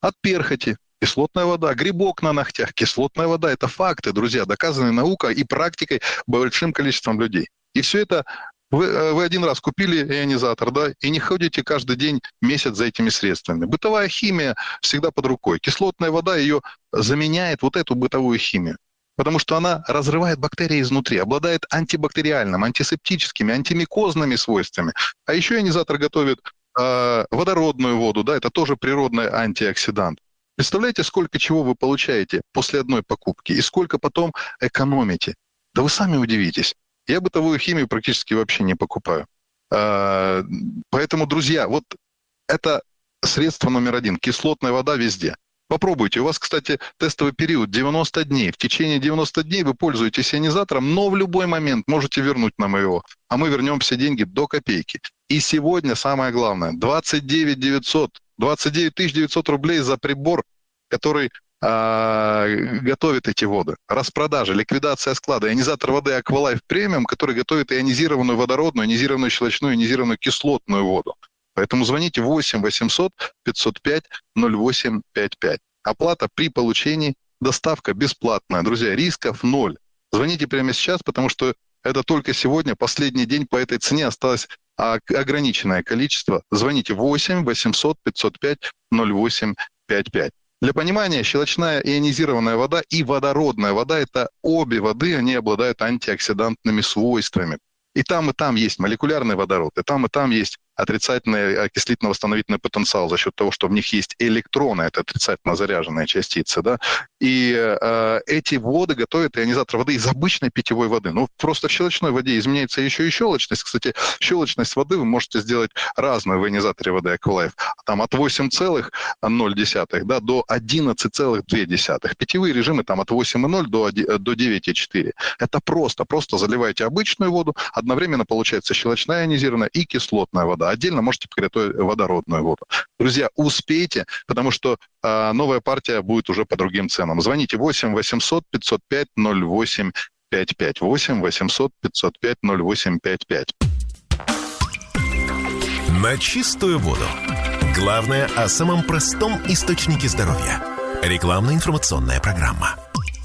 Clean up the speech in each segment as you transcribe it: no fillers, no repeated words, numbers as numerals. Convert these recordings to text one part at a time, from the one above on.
от перхоти. Кислотная вода, грибок на ногтях, кислотная вода. Это факты, друзья, доказанные наукой и практикой большим количеством людей. И все это вы один раз купили ионизатор, да, и не ходите каждый день, месяц за этими средствами. Бытовая химия всегда под рукой. Кислотная вода ее заменяет вот эту бытовую химию. Потому что она разрывает бактерии изнутри, обладает антибактериальным, антисептическими, антимикозными свойствами. А еще ионизатор готовит водородную воду, да, это тоже природный антиоксидант. Представляете, сколько чего вы получаете после одной покупки и сколько потом экономите? Да вы сами удивитесь. Я бытовую химию практически вообще не покупаю. Поэтому, друзья, вот это средство номер один. Кислотная вода везде. Попробуйте. У вас, кстати, тестовый период 90 дней. В течение 90 дней вы пользуетесь ионизатором, но в любой момент можете вернуть нам его. А мы вернем все деньги до копейки. И сегодня самое главное. 29 900 рублей за прибор, который готовит эти воды. Распродажа, ликвидация склада. Ионизатор воды Aqualife Premium, который готовит ионизированную водородную, ионизированную щелочную, ионизированную кислотную воду. Поэтому звоните 8 800 505 0855. Оплата при получении, доставка бесплатная. Друзья, рисков ноль. Звоните прямо сейчас, потому что это только сегодня, последний день по этой цене осталось ограниченное количество. Звоните 8 800 505 0855. Для понимания, щелочная ионизированная вода и водородная вода – это обе воды, они обладают антиоксидантными свойствами. И там есть молекулярный водород, и там есть отрицательный окислительно-восстановительный потенциал за счет того, что в них есть электроны, это отрицательно заряженные частицы, да. И эти воды готовят ионизатор воды из обычной питьевой воды. Ну, просто в щелочной воде изменяется еще и щелочность. Кстати, щелочность воды вы можете сделать разную в ионизаторе воды Aqualife. Там от 8,0 да, до 11,2. Питьевые режимы там от 8,0 до 9,4. Это просто заливаете обычную воду, одновременно получается щелочная ионизированная и кислотная вода. Отдельно можете приготовить водородную воду. Друзья, успейте, потому что новая партия будет уже по другим ценам. Звоните 8 800 505 0855. 8 800 505 0855. На чистую воду. Главное о самом простом источнике здоровья. Рекламно-информационная программа.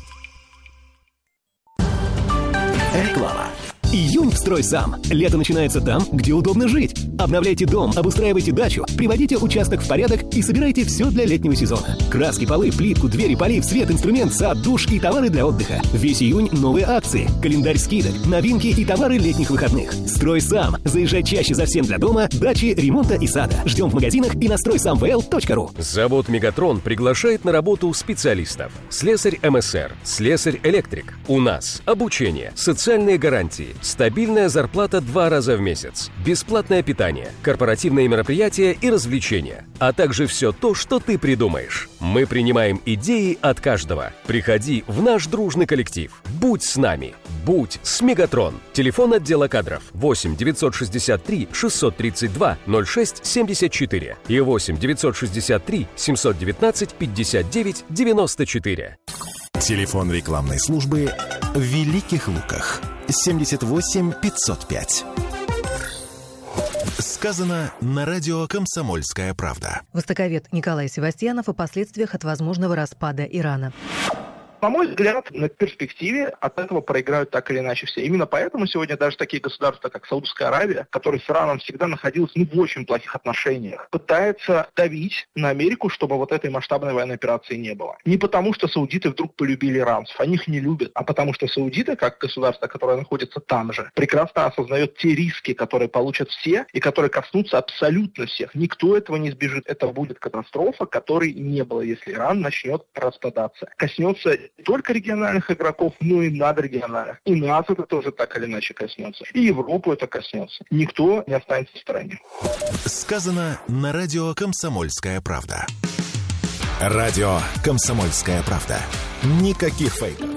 Реклама. Июнь в «Стройсам». Лето начинается там, где удобно жить. Обновляйте дом, обустраивайте дачу, приводите участок в порядок и собирайте все для летнего сезона. Краски, полы, плитку, двери, полив, свет, инструмент, сад, душ и товары для отдыха. Весь июнь новые акции, календарь скидок, новинки и товары летних выходных. «Стройсам». Заезжай чаще за всем для дома, дачи, ремонта и сада. Ждем в магазинах и на стройсамвл.ру. Завод «Мегатрон» приглашает на работу специалистов. Слесарь МСР, слесарь-электрик. У нас обучение, социальные гарантии, стабильная зарплата 2 раза в месяц, бесплатное питание, корпоративные мероприятия и развлечения, а также все то, что ты придумаешь. Мы принимаем идеи от каждого. Приходи в наш дружный коллектив. Будь с нами. Будь с Мегатрон. Телефон отдела кадров 8 963 632 06 74 и 8 963 719 59 94. Телефон рекламной службы в Великих Луках. 78 505. Сказано на радио «Комсомольская правда». Востоковед Николай Севастьянов о последствиях от возможного распада Ирана. На мой взгляд, на перспективе от этого проиграют так или иначе все. Именно поэтому сегодня даже такие государства, как Саудовская Аравия, которые с Ираном всегда находились в очень плохих отношениях, пытаются давить на Америку, чтобы вот этой масштабной военной операции не было. Не потому, что саудиты вдруг полюбили иранцев, они их не любят, а потому что саудиты, как государство, которое находится там же, прекрасно осознает те риски, которые получат все и которые коснутся абсолютно всех. Никто этого не избежит. Это будет катастрофа, которой не было, если Иран начнет распадаться. Коснется не только региональных игроков, но и надрегиональных. И нас это тоже так или иначе коснется. И Европу это коснется. Никто не останется в стороне. Сказано на радио «Комсомольская правда». Радио «Комсомольская правда». Никаких фейков.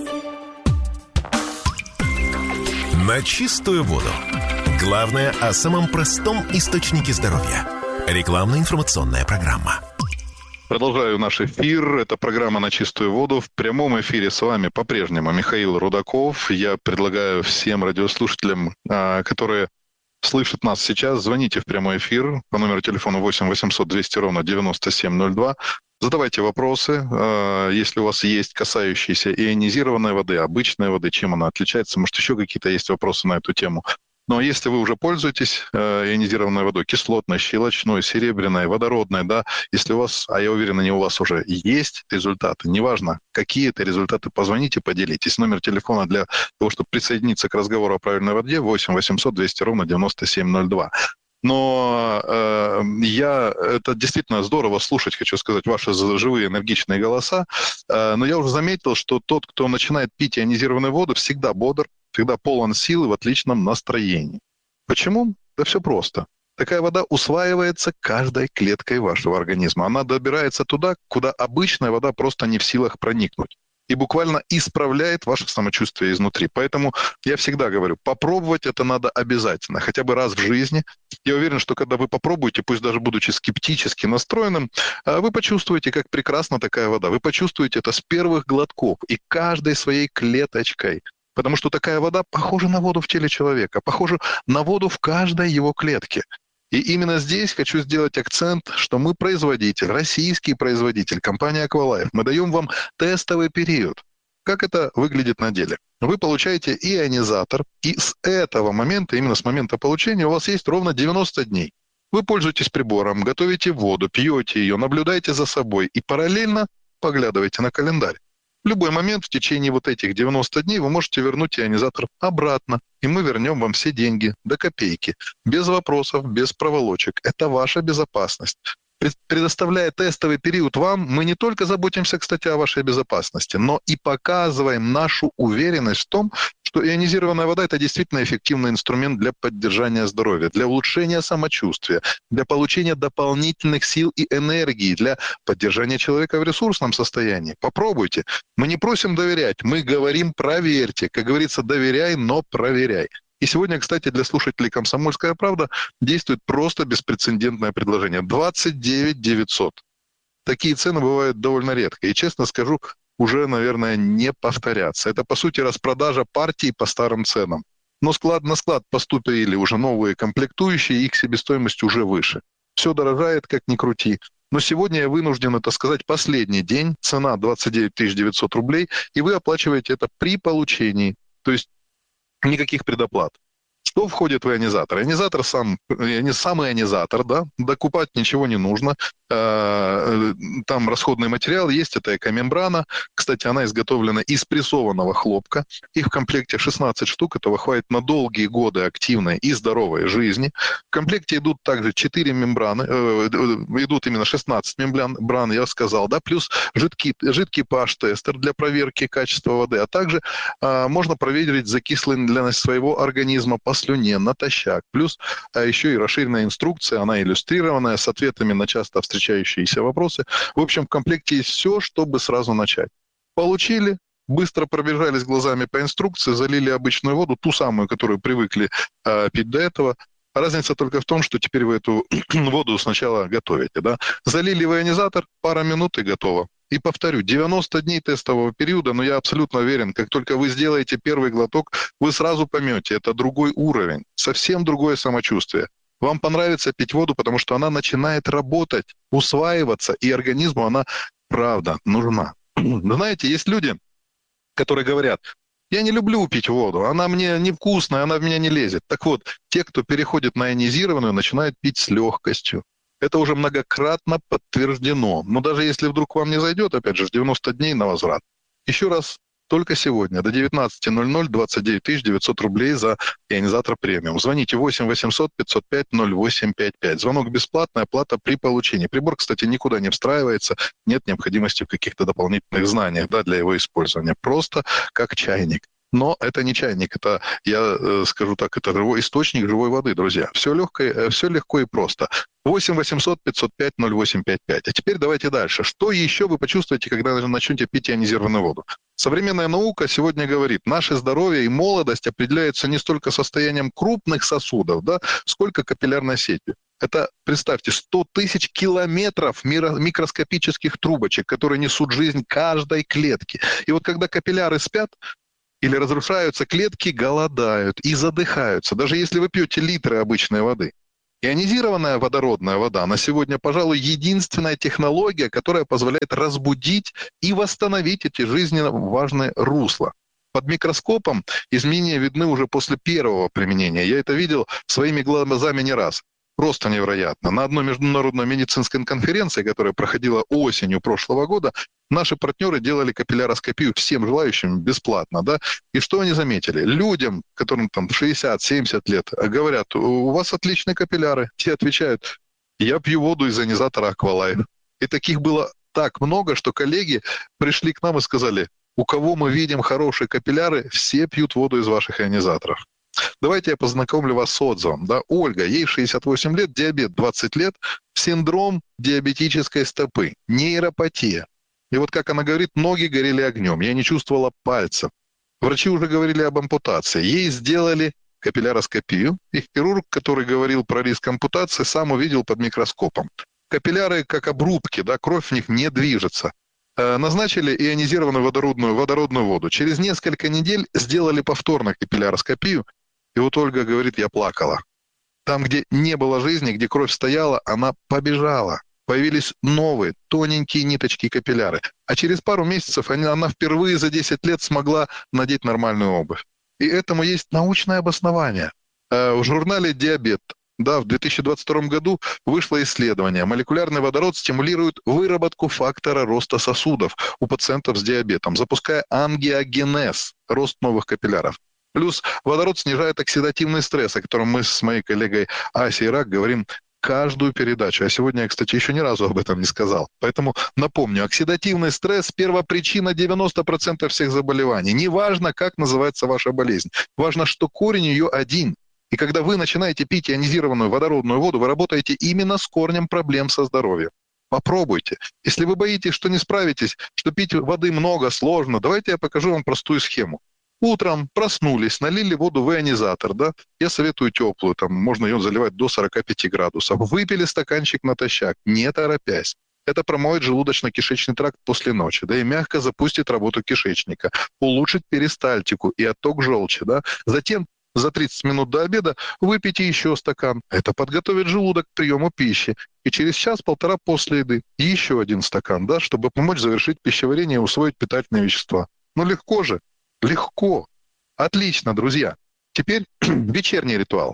На чистую воду. Главное о самом простом источнике здоровья. Рекламно-информационная программа. Продолжаю наш эфир. Это программа «На чистую воду». В прямом эфире с вами по-прежнему Михаил Рудаков. Я предлагаю всем радиослушателям, которые слышат нас сейчас, звоните в прямой эфир по номеру телефона 8 800 200 ровно 9702. Задавайте вопросы, если у вас есть касающиеся ионизированной воды, обычной воды, чем она отличается. Может, еще какие-то есть вопросы на эту тему. Но если вы уже пользуетесь ионизированной водой, кислотной, щелочной, серебряной, водородной, да, если у вас, а я уверен, они у вас уже есть результаты, неважно, какие это результаты, позвоните, поделитесь. Номер телефона для того, чтобы присоединиться к разговору о правильной воде, 8 800 200 ровно 9702. Но это действительно здорово слушать, хочу сказать, ваши живые энергичные голоса. Но я уже заметил, что тот, кто начинает пить ионизированную воду, всегда бодр, всегда полон сил и в отличном настроении. Почему? Да все просто. Такая вода усваивается каждой клеткой вашего организма. Она добирается туда, куда обычная вода просто не в силах проникнуть. И буквально исправляет ваше самочувствие изнутри. Поэтому я всегда говорю, попробовать это надо обязательно, хотя бы раз в жизни. Я уверен, что когда вы попробуете, пусть даже будучи скептически настроенным, вы почувствуете, как прекрасна такая вода. Вы почувствуете это с первых глотков и каждой своей клеточкой. Потому что такая вода похожа на воду в теле человека, похожа на воду в каждой его клетке. И именно здесь хочу сделать акцент, что мы производитель, российский производитель, компания Aqualife. Мы даем вам тестовый период. Как это выглядит на деле? Вы получаете ионизатор, и с этого момента, именно с момента получения, у вас есть ровно 90 дней. Вы пользуетесь прибором, готовите воду, пьете ее, наблюдаете за собой и параллельно поглядываете на календарь. В любой момент в течение вот этих 90 дней вы можете вернуть ионизатор обратно, и мы вернем вам все деньги до копейки. Без вопросов, без проволочек. Это ваша безопасность. Предоставляя тестовый период вам, мы не только заботимся, кстати, о вашей безопасности, но и показываем нашу уверенность в том, что ионизированная вода – это действительно эффективный инструмент для поддержания здоровья, для улучшения самочувствия, для получения дополнительных сил и энергии, для поддержания человека в ресурсном состоянии. Попробуйте. Мы не просим доверять, мы говорим проверьте. Как говорится, доверяй, но проверяй. И сегодня, кстати, для слушателей «Комсомольская правда» действует просто беспрецедентное предложение. 29 900. Такие цены бывают довольно редко. И, честно скажу, уже, наверное, не повторятся. Это, по сути, распродажа партий по старым ценам. Но на склад поступили уже новые комплектующие, их себестоимость уже выше. Все дорожает, как ни крути. Но сегодня я вынужден это сказать, последний день, цена 29 900 рублей, и вы оплачиваете это при получении. То есть никаких предоплат. Что входит в ионизатор? Ионизатор сам ионизатор, да, докупать ничего не нужно. Там расходный материал есть, это экомембрана. Кстати, она изготовлена из прессованного хлопка. Их в комплекте 16 штук, этого хватит на долгие годы активной и здоровой жизни. В комплекте идут также 4 мембраны, идут именно 16 мембран, я сказал, да, плюс жидкий pH-тестер для проверки качества воды, а также можно проверить закисленность своего организма по слюне, натощак. Плюс еще и расширенная инструкция, она иллюстрированная, с ответами на часто встречающиеся вопросы. В общем, в комплекте есть все, чтобы сразу начать. Получили, быстро пробежались глазами по инструкции, залили обычную воду, ту самую, которую привыкли пить до этого. Разница только в том, что теперь вы эту воду сначала готовите. Да? Залили в ионизатор, пара минут и готово. И повторю, 90 дней тестового периода, но я абсолютно уверен, как только вы сделаете первый глоток, вы сразу поймете, это другой уровень, совсем другое самочувствие. Вам понравится пить воду, потому что она начинает работать, усваиваться, и организму она, правда, нужна. Знаете, есть люди, которые говорят, я не люблю пить воду, она мне невкусная, она в меня не лезет. Так вот, те, кто переходит на ионизированную, начинают пить с легкостью. Это уже многократно подтверждено. Но даже если вдруг вам не зайдет, опять же, 90 дней на возврат. Еще раз, только сегодня до 19:00 29 900 рублей за ионизатор премиум. Звоните 8 800 505 0855. Звонок бесплатный, оплата при получении. Прибор, кстати, никуда не встраивается, нет необходимости в каких-то дополнительных знаниях, да, для его использования. Просто как чайник. Но это не чайник, это, я скажу так, это живой источник живой воды, друзья. Все легко и просто. 8 800 505 0855. А теперь давайте дальше. Что еще вы почувствуете, когда начнете пить ионизированную воду? Современная наука сегодня говорит, наше здоровье и молодость определяются не столько состоянием крупных сосудов, да, сколько капиллярной сетью. Это, представьте, 100 тысяч километров микроскопических трубочек, которые несут жизнь каждой клетке. И вот когда капилляры спят, или разрушаются, клетки голодают и задыхаются, даже если вы пьете литры обычной воды. Ионизированная водородная вода на сегодня, пожалуй, единственная технология, которая позволяет разбудить и восстановить эти жизненно важные русла. Под микроскопом изменения видны уже после первого применения. Я это видел своими глазами не раз. Просто невероятно. На одной международной медицинской конференции, которая проходила осенью прошлого года, наши партнеры делали капилляроскопию всем желающим бесплатно. Да? И что они заметили? Людям, которым там 60-70 лет, говорят, у вас отличные капилляры. Те отвечают, я пью воду из ионизатора Aqualife. И таких было так много, что коллеги пришли к нам и сказали, у кого мы видим хорошие капилляры, все пьют воду из ваших ионизаторов. Давайте я познакомлю вас с отзывом. Да, Ольга, ей 68 лет, диабет 20 лет, синдром диабетической стопы, нейропатия. И вот как она говорит, ноги горели огнем, я не чувствовала пальцев. Врачи уже говорили об ампутации. Ей сделали капилляроскопию, и хирург, который говорил про риск ампутации, сам увидел под микроскопом. Капилляры как обрубки, да, кровь в них не движется. Назначили ионизированную водородную воду. Через несколько недель сделали повторно капилляроскопию. И вот Ольга говорит, я плакала. Там, где не было жизни, где кровь стояла, она побежала. Появились новые, тоненькие ниточки капилляры. А через пару месяцев она впервые за 10 лет смогла надеть нормальную обувь. И этому есть научное обоснование. В журнале «Диабет», да, в 2022 году вышло исследование. Молекулярный водород стимулирует выработку фактора роста сосудов у пациентов с диабетом, запуская ангиогенез, рост новых капилляров. Плюс водород снижает оксидативный стресс, о котором мы с моей коллегой Асей Рак говорим каждую передачу. А сегодня я, кстати, еще ни разу об этом не сказал. Поэтому напомню, оксидативный стресс – первопричина 90% всех заболеваний. Неважно, как называется ваша болезнь. Важно, что корень ее один. И когда вы начинаете пить ионизированную водородную воду, вы работаете именно с корнем проблем со здоровьем. Попробуйте. Если вы боитесь, что не справитесь, что пить воды много, сложно, давайте я покажу вам простую схему. Утром проснулись, налили воду в ионизатор, да? Я советую теплую, там можно ее заливать до 45 градусов. Выпили стаканчик натощак, не торопясь. Это промоет желудочно-кишечный тракт после ночи, да, и мягко запустит работу кишечника, улучшит перистальтику и отток желчи, да. Затем за 30 минут до обеда выпейте еще стакан. Это подготовит желудок к приему пищи. И через час-полтора после еды еще один стакан, да, чтобы помочь завершить пищеварение и усвоить питательные вещества. Ну легко же. Легко. Отлично, друзья. Теперь вечерний ритуал.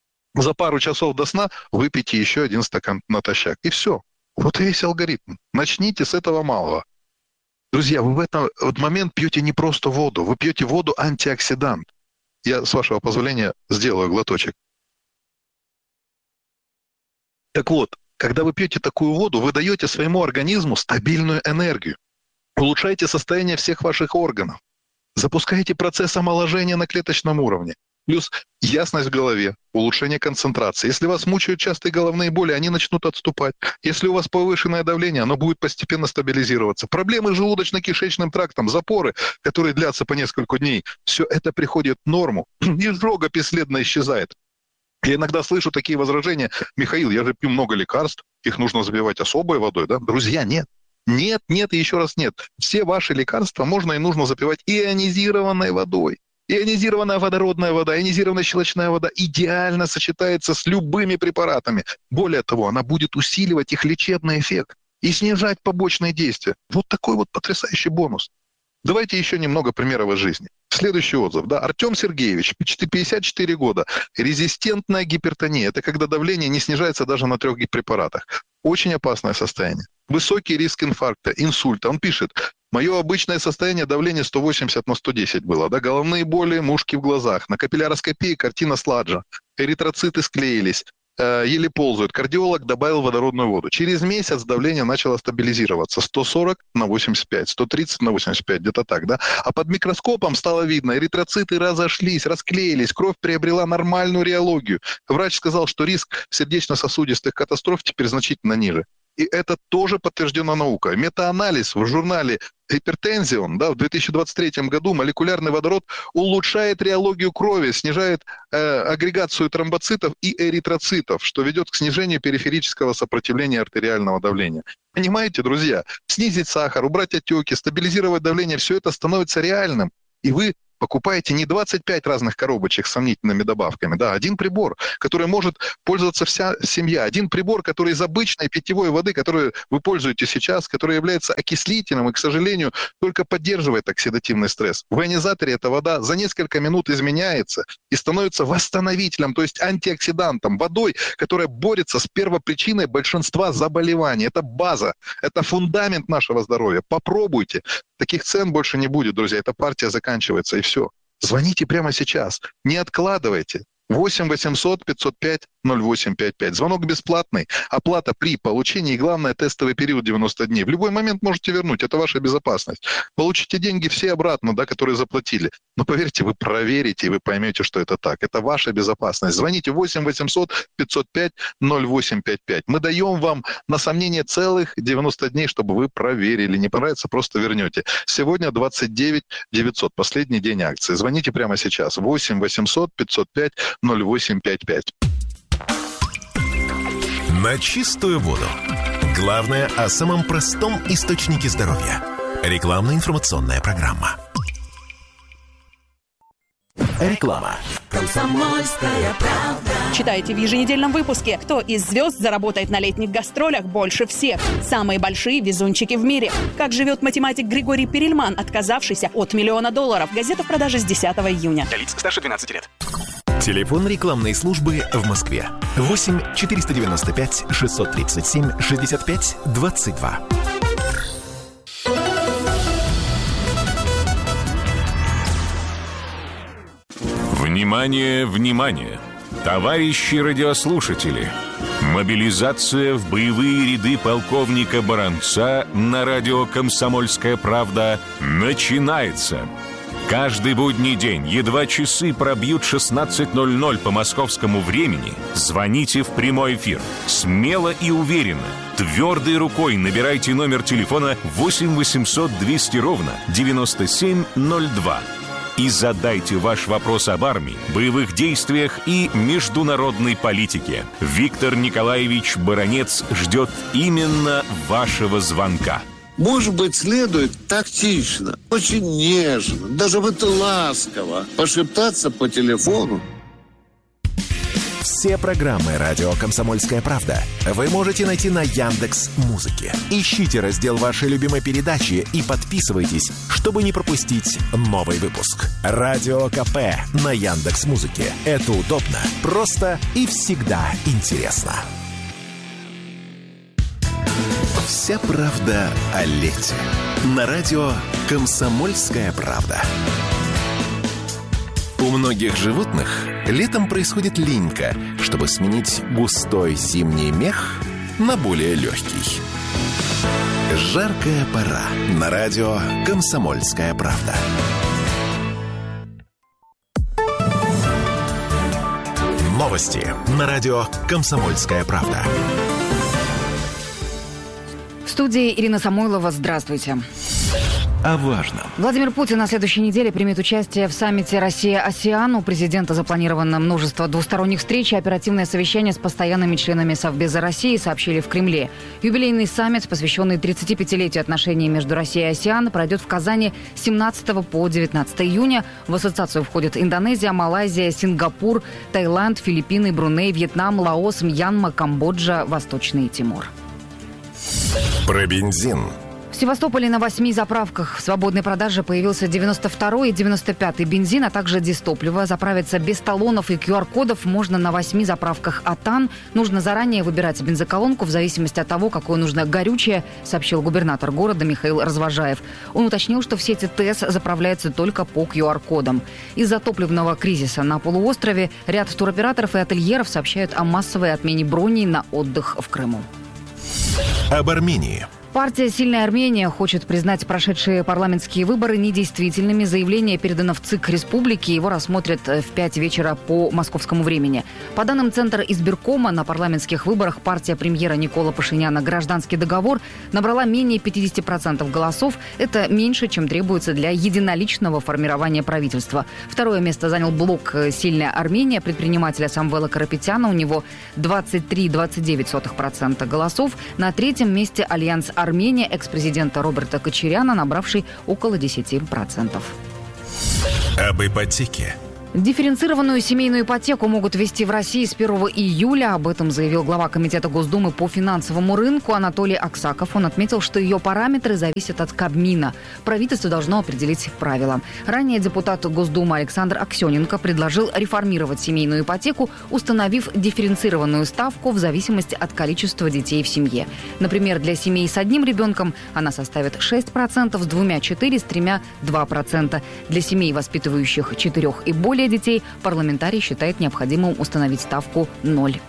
За пару часов до сна выпейте еще один стакан натощак. И все. Вот и весь алгоритм. Начните с этого малого. Друзья, вы в этот момент пьете не просто воду. Вы пьете воду-антиоксидант. Я, с вашего позволения, сделаю глоточек. Так вот, когда вы пьете такую воду, вы даете своему организму стабильную энергию. Улучшаете состояние всех ваших органов. Запускаете процесс омоложения на клеточном уровне. Плюс ясность в голове, улучшение концентрации. Если вас мучают частые головные боли, они начнут отступать. Если у вас повышенное давление, оно будет постепенно стабилизироваться. Проблемы с желудочно-кишечным трактом, запоры, которые длятся по несколько дней, все это приходит в норму. Изжога бесследно исчезает. Я иногда слышу такие возражения: Михаил, я же пью много лекарств, их нужно забивать особой водой, да? Друзья, нет. Нет, нет и еще раз нет. Все ваши лекарства можно и нужно запивать ионизированной водой. Ионизированная водородная вода, ионизированная щелочная вода идеально сочетается с любыми препаратами. Более того, она будет усиливать их лечебный эффект и снижать побочные действия. Вот такой вот потрясающий бонус. Давайте еще немного примеров из жизни. Следующий отзыв. Да, Артем Сергеевич, 54 года. Резистентная гипертония. Это когда давление не снижается даже на 3 препаратах. Очень опасное состояние. Высокий риск инфаркта, инсульта. Он пишет: мое обычное состояние давление 180/110 было. Да, головные боли, мушки в глазах. На капилляроскопии картина Сладжа. Эритроциты склеились, еле ползают. Кардиолог добавил водородную воду. Через месяц давление начало стабилизироваться. 140/85, 130/85, где-то так, да. А под микроскопом стало видно, эритроциты разошлись, расклеились, кровь приобрела нормальную реологию. Врач сказал, что риск сердечно-сосудистых катастроф теперь значительно ниже. И это тоже подтверждено наукой. Метаанализ в журнале Hypertension, да, в 2023 году молекулярный водород улучшает реологию крови, снижает агрегацию тромбоцитов и эритроцитов, что ведет к снижению периферического сопротивления артериального давления. Понимаете, друзья? Снизить сахар, убрать отеки, стабилизировать давление – все это становится реальным. И вы покупаете не 25 разных коробочек с сомнительными добавками, да, один прибор, который может пользоваться вся семья, один прибор, который из обычной питьевой воды, которую вы пользуетесь сейчас, который является окислителем и, к сожалению, только поддерживает оксидативный стресс. В ионизаторе эта вода за несколько минут изменяется и становится восстановителем, то есть антиоксидантом, водой, которая борется с первопричиной большинства заболеваний. Это база, это фундамент нашего здоровья. Попробуйте. Таких цен больше не будет, друзья. Эта партия заканчивается, и все. Звоните прямо сейчас. Не откладывайте. 8 800 505 0855. Звонок бесплатный. Оплата при получении и, главное, тестовый период 90 дней. В любой момент можете вернуть. Это ваша безопасность. Получите деньги все обратно, да, которые заплатили. Но поверьте, вы проверите, и вы поймете, что это так. Это ваша безопасность. Звоните 8 800 505 0855. Мы даем вам на сомнение целых 90 дней, чтобы вы проверили. Не понравится, просто вернете. Сегодня 29 900. Последний день акции. Звоните прямо сейчас. 8 800 505 0855. На чистую воду. Главное о самом простом источнике здоровья. Рекламно-информационная программа. Реклама. Комсомольская правда. Читайте в еженедельном выпуске, кто из звезд заработает на летних гастролях больше всех. Самые большие везунчики в мире. Как живет математик Григорий Перельман, отказавшийся от $1 миллиона. Газета в продаже с 10 июня. Для лиц старше 12 лет. Телефон рекламной службы в Москве. 8 495 637 65 22. Внимание, внимание! Товарищи радиослушатели! Мобилизация в боевые ряды полковника Баранца на радио «Комсомольская правда» начинается! Каждый будний день, едва часы пробьют 16:00 по московскому времени, звоните в прямой эфир. Смело и уверенно, твердой рукой набирайте номер телефона 8 800 200 ровно 9702 и задайте ваш вопрос об армии, боевых действиях и международной политике. Виктор Николаевич Баранец ждет именно вашего звонка. Может быть, следует тактично, очень нежно, даже вот ласково пошептаться по телефону. Все программы радио «Комсомольская правда» вы можете найти на Яндекс.Музыке. Ищите раздел вашей любимой передачи и подписывайтесь, чтобы не пропустить новый выпуск. Радио КП на Яндекс.Музыке. Это удобно, просто и всегда интересно. Вся правда о лете. На радио «Комсомольская правда». У многих животных летом происходит линька, чтобы сменить густой зимний мех на более легкий. Жаркая пора. На радио «Комсомольская правда». Новости на радио «Комсомольская правда». В студии Ирина Самойлова. Здравствуйте. О важном. Владимир Путин на следующей неделе примет участие в саммите «Россия-АСЕАН». У президента запланировано множество двусторонних встреч и оперативное совещание с постоянными членами Совбеза России, сообщили в Кремле. Юбилейный саммит, посвященный 35-летию отношений между Россией и АСЕАН, пройдет в Казани с 17 по 19 июня. В ассоциацию входят Индонезия, Малайзия, Сингапур, Таиланд, Филиппины, Бруней, Вьетнам, Лаос, Мьянма, Камбоджа, Восточный Тимор. Про бензин. В Севастополе на 8 заправках в свободной продаже появился 92-й и 95-й бензин, а также дистопливо. Заправиться без талонов и QR-кодов можно на 8 заправках «Атан». Нужно заранее выбирать бензоколонку в зависимости от того, какое нужно горючее, сообщил губернатор города Михаил Развожаев. Он уточнил, что в сети ТЭС заправляется только по QR-кодам. Из-за топливного кризиса на полуострове ряд туроператоров и ательеров сообщают о массовой отмене броней на отдых в Крыму. Об Армении. Партия «Сильная Армения» хочет признать прошедшие парламентские выборы недействительными. Заявление передано в ЦИК Республики. Его рассмотрят в 5 вечера по московскому времени. По данным Центра избиркома, на парламентских выборах партия премьера Никола Пашиняна «Гражданский договор» набрала менее 50% голосов. Это меньше, чем требуется для единоличного формирования правительства. Второе место занял блок «Сильная Армения» предпринимателя Самвела Карапетяна. У него 23,29% голосов. На третьем месте альянс «Армения» экс-президента Роберта Кочаряна, набравший около 10%. Об ипотеке. Дифференцированную семейную ипотеку могут ввести в России с 1 июля. Об этом заявил глава Комитета Госдумы по финансовому рынку Анатолий Аксаков. Он отметил, что ее параметры зависят от Кабмина. Правительство должно определить правила. Ранее депутат Госдумы Александр Аксененко предложил реформировать семейную ипотеку, установив дифференцированную ставку в зависимости от количества детей в семье. Например, для семей с одним ребенком она составит 6%, с двумя – 4%, с тремя – 2%. Для семей, воспитывающих 4 и более детей, парламентарий считает необходимым установить ставку 0%.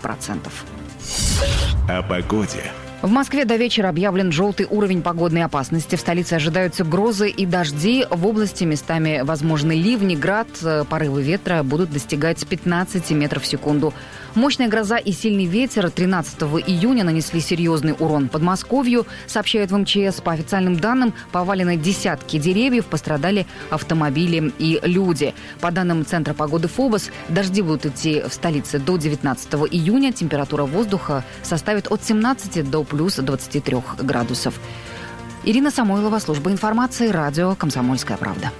О погоде. В Москве до вечера объявлен желтый уровень погодной опасности. В столице ожидаются грозы и дожди. В области местами возможны ливни, град. Порывы ветра будут достигать 15 метров в секунду. Мощная гроза и сильный ветер 13 июня нанесли серьезный урон Подмосковью. Сообщают в МЧС. По официальным данным, повалены десятки деревьев, пострадали автомобили и люди. По данным Центра погоды ФОБОС, дожди будут идти в столице до 19 июня. Температура воздуха составит от 17 до плюс 23 градусов. Ирина Самойлова, служба информации, радио «Комсомольская правда».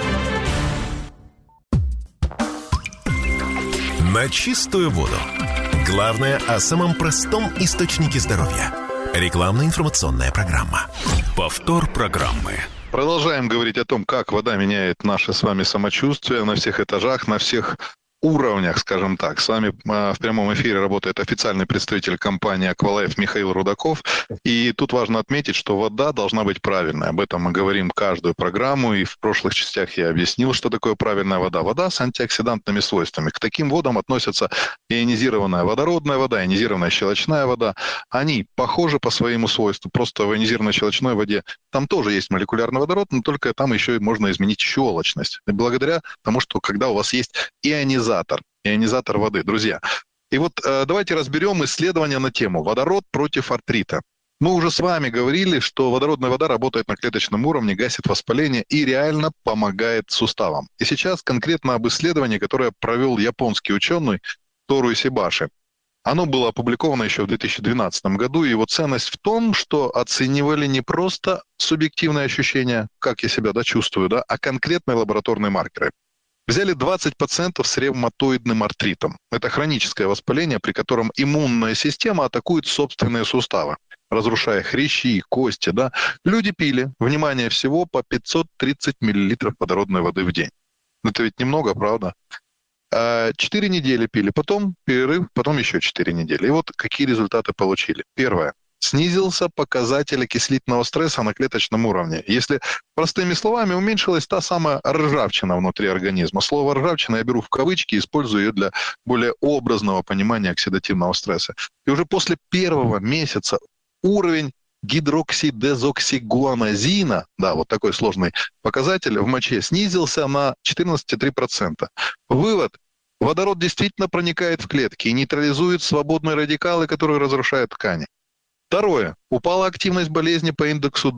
На чистую воду. Главное о самом простом источнике здоровья. Рекламно-информационная программа. Повтор программы. Продолжаем говорить о том, как вода меняет наше с вами самочувствие на всех этажах, на всех уровнях, скажем так. С вами в прямом эфире работает официальный представитель компании «Аквалайф» Михаил Рудаков. И тут важно отметить, что вода должна быть правильной. Об этом мы говорим каждую программу. И в прошлых частях я объяснил, что такое правильная вода. Вода с антиоксидантными свойствами. К таким водам относятся ионизированная водородная вода, ионизированная щелочная вода. Они похожи по своему свойству. Просто в ионизированной щелочной воде там тоже есть молекулярный водород, но только там еще можно изменить щелочность. И благодаря тому, что когда у вас есть ионизатор воды, друзья. И вот давайте разберем исследования на тему «Водород против артрита». Мы уже с вами говорили, что водородная вода работает на клеточном уровне, гасит воспаление и реально помогает суставам. И сейчас конкретно об исследовании, которое провел японский ученый Тору Исибаши. Оно было опубликовано еще в 2012 году, и его ценность в том, что оценивали не просто субъективные ощущения, как я себя чувствую, а конкретные лабораторные маркеры. Взяли 20 пациентов с ревматоидным артритом. Это хроническое воспаление, при котором иммунная система атакует собственные суставы, разрушая хрящи, кости. Люди пили, внимание, всего по 530 мл водородной воды в день. Это ведь немного, правда? 4 недели пили, потом перерыв, потом еще 4 недели. И вот какие результаты получили. Первое. Снизился показатель окислительного стресса на клеточном уровне. Если простыми словами, уменьшилась та самая ржавчина внутри организма. Слово «ржавчина» я беру в кавычки, использую ее для более образного понимания оксидативного стресса. И уже после первого месяца уровень гидроксидезоксигуанозина, вот такой сложный показатель, в моче снизился на 14,3%. Вывод. Водород действительно проникает в клетки и нейтрализует свободные радикалы, которые разрушают ткани. Второе. Упала активность болезни по индексу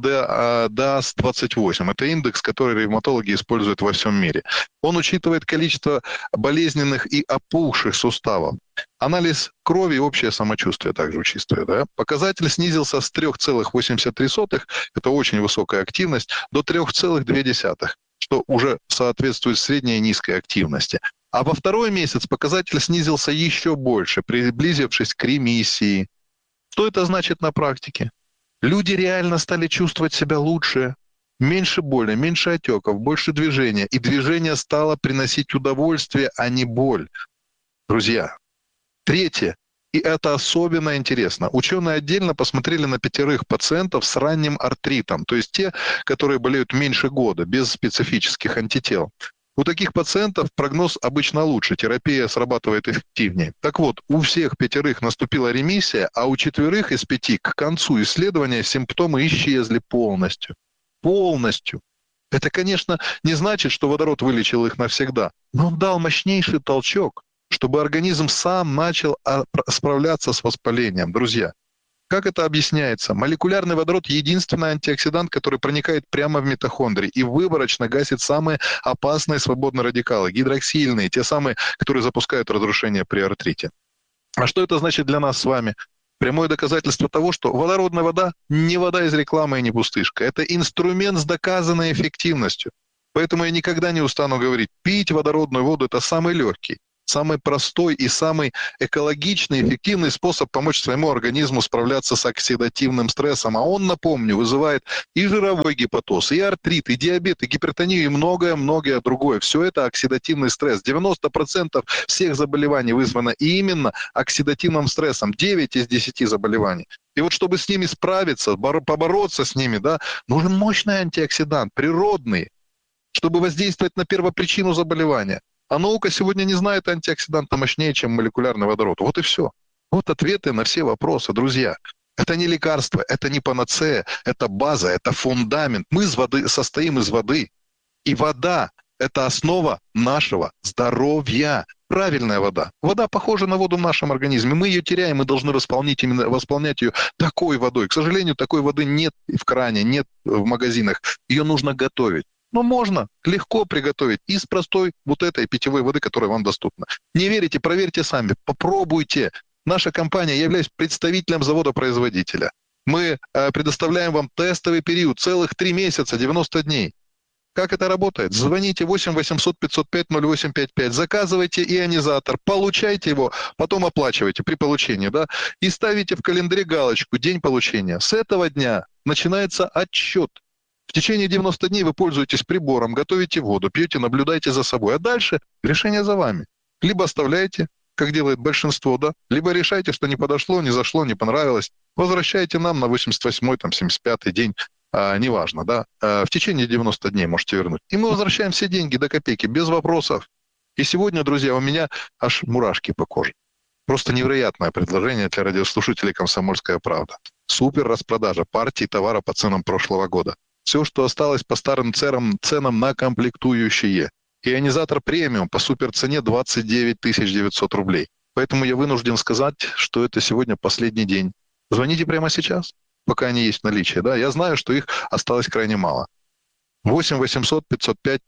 DAS-28. Это индекс, который ревматологи используют во всем мире. Он учитывает количество болезненных и опухших суставов. Анализ крови и общее самочувствие также учитывает. Показатель снизился с 3,83, это очень высокая активность, до 3,2, что уже соответствует средней и низкой активности. А во второй месяц показатель снизился еще больше, приблизившись к ремиссии. Что это значит на практике? Люди реально стали чувствовать себя лучше, меньше боли, меньше отеков, больше движения. И движение стало приносить удовольствие, а не боль. Друзья, третье, и это особенно интересно. Ученые отдельно посмотрели на 5 пациентов с ранним артритом, то есть те, которые болеют меньше года, без специфических антител. У таких пациентов прогноз обычно лучше, терапия срабатывает эффективнее. Так вот, у всех 5 наступила ремиссия, а у 4 из 5 к концу исследования симптомы исчезли полностью. Полностью. Это, конечно, не значит, что водород вылечил их навсегда, но он дал мощнейший толчок, чтобы организм сам начал справляться с воспалением. Друзья, как это объясняется? Молекулярный водород – единственный антиоксидант, который проникает прямо в митохондрии и выборочно гасит самые опасные свободные радикалы, гидроксильные, те самые, которые запускают разрушение при артрите. А что это значит для нас с вами? Прямое доказательство того, что водородная вода не вода из рекламы и не пустышка. Это инструмент с доказанной эффективностью. Поэтому я никогда не устану говорить, пить водородную воду – это самый легкий, самый простой и самый экологичный, эффективный способ помочь своему организму справляться с оксидативным стрессом. А он, напомню, вызывает и жировой гепатоз, и артрит, и диабет, и гипертонию, и многое-многое другое. Все это оксидативный стресс. 90% всех заболеваний вызвано именно оксидативным стрессом. 9 из 10 заболеваний. И вот чтобы с ними справиться, побороться с ними, да, нужен мощный антиоксидант, природный, чтобы воздействовать на первопричину заболевания. А наука сегодня не знает антиоксиданта мощнее, чем молекулярный водород. Вот и все. Вот ответы на все вопросы, друзья. Это не лекарство, это не панацея, это база, это фундамент. Мы состоим из воды. И вода – это основа нашего здоровья. Правильная вода. Вода похожа на воду в нашем организме. Мы ее теряем, мы должны восполнять ее такой водой. К сожалению, такой воды нет в кране, нет в магазинах. Ее нужно готовить. Но можно легко приготовить из простой вот этой питьевой воды, которая вам доступна. Не верите, проверьте сами, попробуйте. Наша компания, я являюсь представителем завода-производителя. Мы предоставляем вам тестовый период, целых 3 месяца, 90 дней. Как это работает? Звоните 8 800 505 0855, заказывайте ионизатор, получайте его, потом оплачивайте при получении, да, и ставите в календаре галочку «День получения». С этого дня начинается отсчет. В течение 90 дней вы пользуетесь прибором, готовите воду, пьете, наблюдайте за собой. А дальше решение за вами. Либо оставляете, как делает большинство, да, либо решайте, что не подошло, не зашло, не понравилось. Возвращайте нам на 88-й, там, 75-й день, неважно, да. В течение 90 дней можете вернуть. И мы возвращаем все деньги до копейки, без вопросов. И сегодня, друзья, у меня аж мурашки по коже. Просто невероятное предложение для радиослушателей «Комсомольская правда». Супер распродажа партии товара по ценам прошлого года. Все, что осталось по старым ценам на комплектующие. Ионизатор премиум по суперцене 29 900 рублей. Поэтому я вынужден сказать, что это сегодня последний день. Звоните прямо сейчас, пока они есть в наличии. Да? Я знаю, что их осталось крайне мало. 8 800 505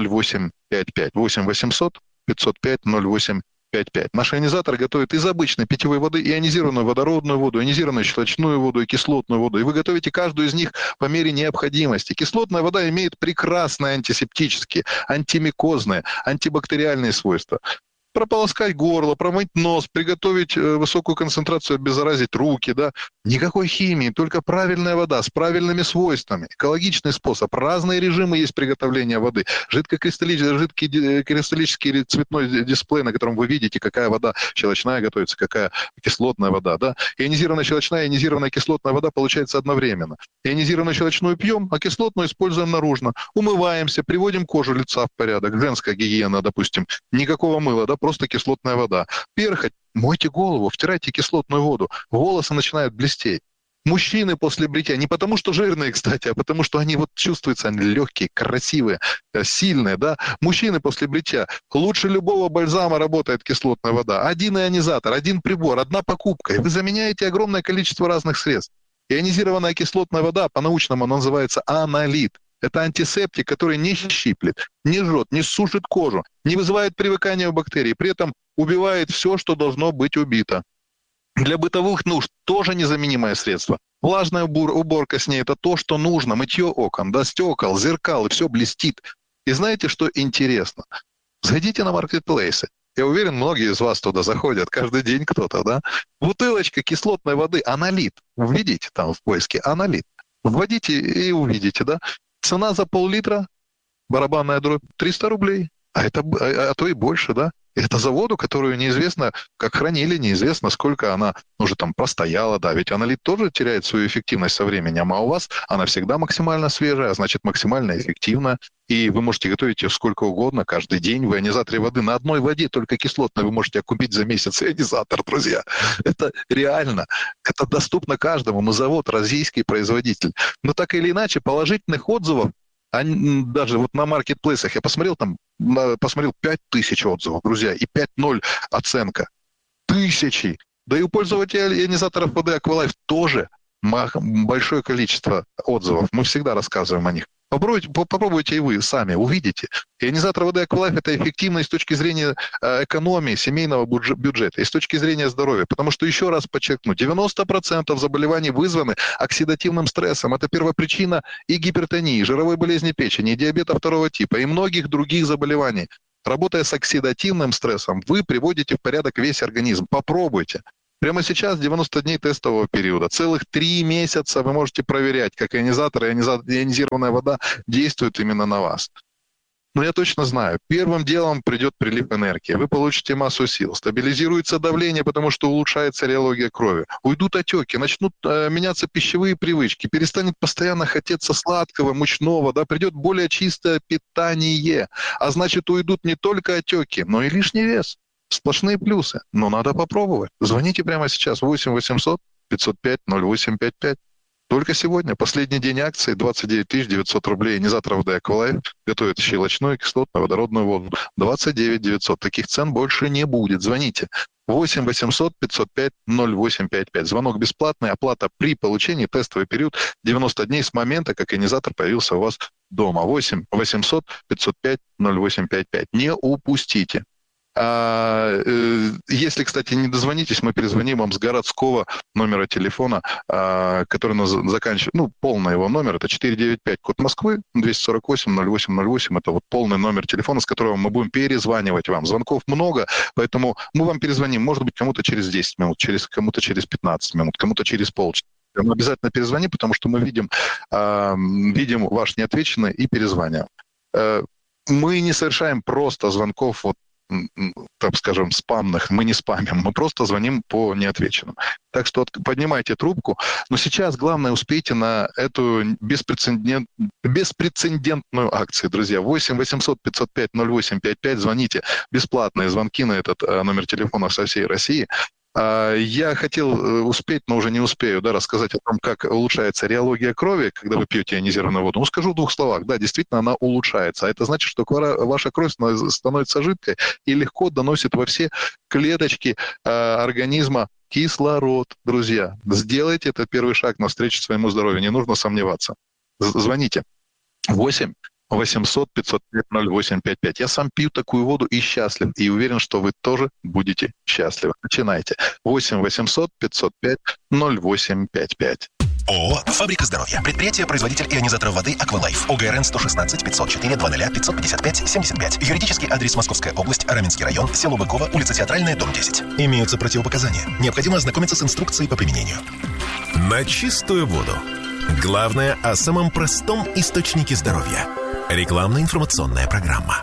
0855. 8 800 505 0855. Наш ионизатор готовит из обычной питьевой воды ионизированную водородную воду, ионизированную щелочную воду и кислотную воду. И вы готовите каждую из них по мере необходимости. Кислотная вода имеет прекрасные антисептические, антимикозные, антибактериальные свойства. Прополоскать горло, промыть нос, приготовить высокую концентрацию, обеззаразить руки, да. Никакой химии, только правильная вода с правильными свойствами. Экологичный способ. Разные режимы есть приготовления воды. Жидкокристаллический или цветной дисплей, на котором вы видите, какая вода щелочная готовится, какая кислотная вода, да. Ионизированная щелочная, ионизированная кислотная вода получается одновременно. Ионизированную щелочную пьем, а кислотную используем наружно. Умываемся, приводим кожу лица в порядок. Женская гигиена, допустим. Никакого мыла, да, просто кислотная вода. Перхоть, мойте голову, втирайте кислотную воду. Волосы начинают блестеть. Мужчины после бритья, не потому что жирные, кстати, а потому что они вот чувствуются, они легкие, красивые, сильные, да. Мужчины после бритья, лучше любого бальзама работает кислотная вода. Один ионизатор, один прибор, одна покупка. И вы заменяете огромное количество разных средств. Ионизированная кислотная вода, по-научному она называется анолит. Это антисептик, который не щиплет, не жжет, не сушит кожу, не вызывает привыкания у бактерий, при этом убивает все, что должно быть убито. Для бытовых нужд тоже незаменимое средство. Влажная уборка с ней – это то, что нужно. Мытье окон, да, стекол, зеркал, и все блестит. И знаете, что интересно? Зайдите на маркетплейсы. Я уверен, многие из вас туда заходят, каждый день кто-то, да? Бутылочка кислотной воды, анолит. Введите там в поиске анолит. Вводите и увидите, да? Цена за пол-литра, барабанная дробь, 300 рублей, а то и больше, да? Это за воду, которую неизвестно, как хранили, неизвестно, сколько она уже там простояла, да, ведь анолит тоже теряет свою эффективность со временем, а у вас она всегда максимально свежая, а значит максимально эффективна, и вы можете готовить ее сколько угодно, каждый день. В ионизаторе воды на одной воде, только кислотной, вы можете купить за месяц ионизатор, друзья. Это реально, это доступно каждому, мы завод, российский производитель. Но так или иначе, положительных отзывов, даже вот на маркетплейсах я посмотрел 5000 отзывов, друзья, и 5.0 оценка. 1000. Да и у пользователей ионизаторов воды Aqualife тоже большое количество отзывов. Мы всегда рассказываем о них. Попробуйте и вы сами, увидите. Ионизатор воды Аквалайф – это эффективно и с точки зрения экономии семейного бюджета, и с точки зрения здоровья. Потому что, еще раз подчеркну, 90% заболеваний вызваны оксидативным стрессом. Это первопричина и гипертонии, и жировой болезни печени, и диабета второго типа, и многих других заболеваний. Работая с оксидативным стрессом, вы приводите в порядок весь организм. Попробуйте. Прямо сейчас 90 дней тестового периода. Целых 3 месяца вы можете проверять, как ионизатор и ионизированная вода действуют именно на вас. Но я точно знаю, первым делом придет прилив энергии. Вы получите массу сил, стабилизируется давление, потому что улучшается реология крови. Уйдут отеки, начнут меняться пищевые привычки, перестанет постоянно хотеться сладкого, мучного, да, придет более чистое питание. А значит, уйдут не только отеки, но и лишний вес. Сплошные плюсы, но надо попробовать. Звоните прямо сейчас 8 800 505 0855. Только сегодня, последний день акции, 29 900 рублей. Ионизатор воды Аквалайф готовит щелочную, кислотную, водородную воду. 29 900. Таких цен больше не будет. Звоните. 8 800 505 0855. Звонок бесплатный, оплата при получении, тестовый период 90 дней с момента, как ионизатор появился у вас дома. 8 800 505 0855. Не упустите. Если, кстати, не дозвонитесь, мы перезвоним вам с городского номера телефона, который заканчивает, полный его номер, это 495, код Москвы, 248-08-08, это вот полный номер телефона, с которого мы будем перезванивать вам. Звонков много, поэтому мы вам перезвоним, может быть, кому-то через 10 минут, кому-то через 15 минут, кому-то через полчаса. Мы обязательно перезвоним, потому что мы видим ваш неотвеченный и перезваниваем. Мы не совершаем просто звонков так скажем, спамных, мы не спамим, мы просто звоним по неотвеченным. Так что поднимайте трубку. Но сейчас главное успейте на эту беспрецедентную акцию, друзья. 8 800 505 0855, звоните. Бесплатные звонки на этот номер телефона со всей России. Я хотел успеть, но уже не успею, рассказать о том, как улучшается реология крови, когда вы пьете ионизированную воду. Скажу в 2 словах. Да, действительно, она улучшается. А это значит, что ваша кровь становится жидкой и легко доносит во все клеточки организма кислород. Друзья, сделайте этот первый шаг навстречу своему здоровью. Не нужно сомневаться. Звоните. 8 800 505 0855. Я сам пью такую воду и счастлив. И уверен, что вы тоже будете счастливы. Начинайте. 8 800 505 0855. ООО «Фабрика здоровья». Предприятие-производитель ионизаторов воды «Аквалайф». ОГРН 116 504 00 555 75. Юридический адрес: Московская область, Раменский район, село Быково, улица Театральная, дом 10. Имеются противопоказания. Необходимо ознакомиться с инструкцией по применению. На чистую воду. Главное о самом простом источнике здоровья. Рекламно-информационная программа.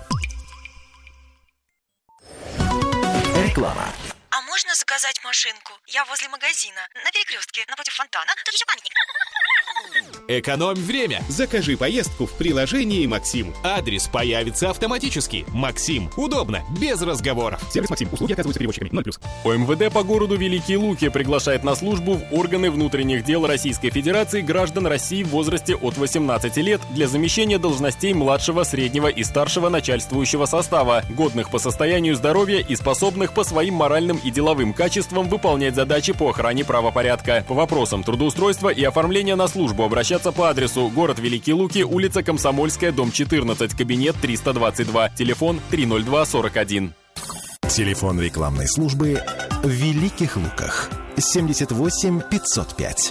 Реклама. А можно заказать машинку? Я возле магазина, на перекрестке, напротив фонтана. Тут еще памятник. Экономь время. Закажи поездку в приложении «Максим». Адрес появится автоматически. «Максим». Удобно, без разговоров. Сервис «Максим». Услуги оказываются перевозчиками. 0+. ОМВД по городу Великие Луки приглашает на службу в органы внутренних дел Российской Федерации граждан России в возрасте от 18 лет для замещения должностей младшего, среднего и старшего начальствующего состава, годных по состоянию здоровья и способных по своим моральным и деловым качествам выполнять задачи по охране правопорядка. По вопросам трудоустройства и оформления на службу обращаться по адресу: город Великие Луки, улица Комсомольская, дом 14, кабинет 322, телефон 30241. Телефон рекламной службы в Великих Луках 78 505.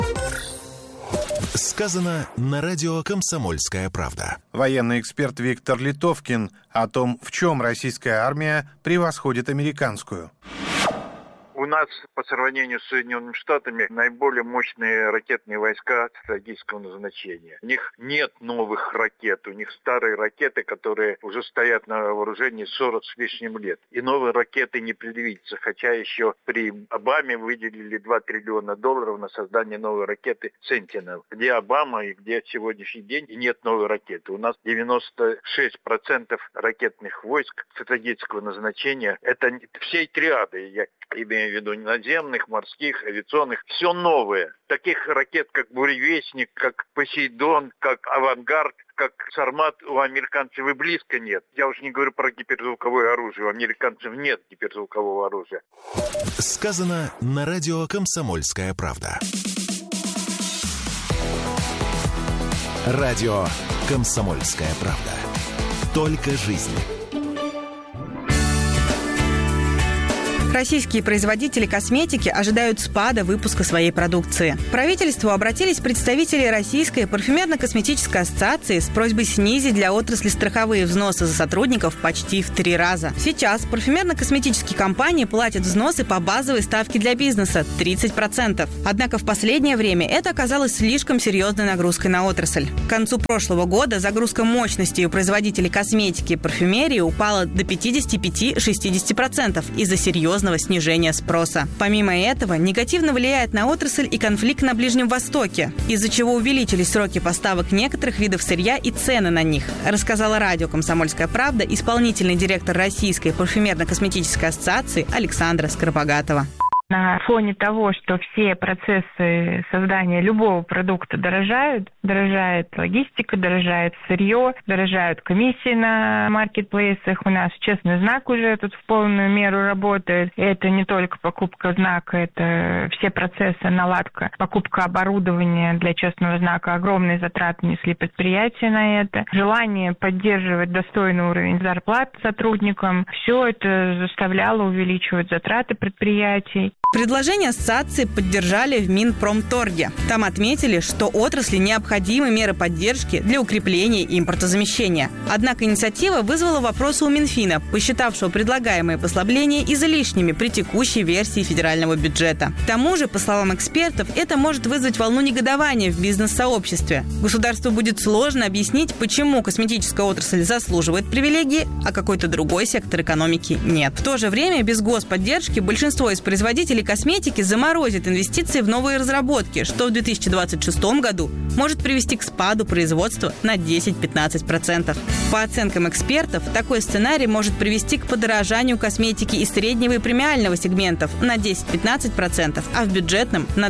Сказано на радио «Комсомольская правда». Военный эксперт Виктор Литовкин о том, в чем российская армия превосходит американскую. У нас по сравнению с Соединенными Штатами наиболее мощные ракетные войска стратегического назначения. У них нет новых ракет, у них старые ракеты, которые уже стоят на вооружении 40 с лишним лет. И новые ракеты не предвидится, хотя еще при Обаме выделили $2 триллиона на создание новой ракеты «Сентинел». Где Обама и где сегодняшний день, и нет новой ракеты. У нас 96% ракетных войск стратегического назначения. Это всей триады, я имею в виду наземных, морских, авиационных, все новое. Таких ракет, как «Буревестник», как «Посейдон», как «Авангард», как «Сармат» у американцев и близко нет. Я уж не говорю про гиперзвуковое оружие. У американцев нет гиперзвукового оружия. Сказано на радио «Комсомольская правда». Радио «Комсомольская правда». Только жизнь. Российские производители косметики ожидают спада выпуска своей продукции. К правительству обратились представители Российской парфюмерно-косметической ассоциации с просьбой снизить для отрасли страховые взносы за сотрудников почти в 3 раза. Сейчас парфюмерно-косметические компании платят взносы по базовой ставке для бизнеса – 30%. Однако в последнее время это оказалось слишком серьезной нагрузкой на отрасль. К концу прошлого года загрузка мощности у производителей косметики и парфюмерии упала до 55-60% из-за серьезного снижения спроса. Помимо этого, негативно влияет на отрасль и конфликт на Ближнем Востоке, из-за чего увеличились сроки поставок некоторых видов сырья и цены на них, рассказала радио «Комсомольская правда» исполнительный директор Российской парфюмерно-косметической ассоциации Александра Скоробогатова. На фоне того, что все процессы создания любого продукта дорожают, дорожает логистика, дорожает сырье, дорожают комиссии на маркетплейсах. У нас честный знак уже тут в полную меру работает. Это не только покупка знака, это все процессы, наладка, покупка оборудования для честного знака. Огромные затраты несли предприятия на это. Желание поддерживать достойный уровень зарплат сотрудникам. Все это заставляло увеличивать затраты предприятий. Предложение ассоциации поддержали в Минпромторге. Там отметили, что отрасли необходимы меры поддержки для укрепления импортозамещения. Однако инициатива вызвала вопросы у Минфина, посчитавшего предлагаемые послабления излишними при текущей версии федерального бюджета. К тому же, по словам экспертов, это может вызвать волну негодования в бизнес-сообществе. Государству будет сложно объяснить, почему косметическая отрасль заслуживает привилегии, а какой-то другой сектор экономики нет. В то же время без господдержки большинство из производителей косметики заморозит инвестиции в новые разработки, что в 2026 году может привести к спаду производства на 10-15%. По оценкам экспертов, такой сценарий может привести к подорожанию косметики из среднего и премиального сегментов на 10-15%, а в бюджетном на